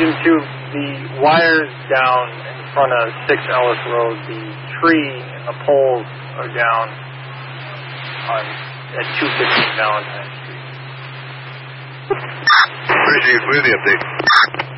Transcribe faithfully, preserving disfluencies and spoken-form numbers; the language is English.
Agent two, the wires down in front of six Ellis Road, the tree and the poles are down on, at two fifteen Valentine Street. Appreciate the update.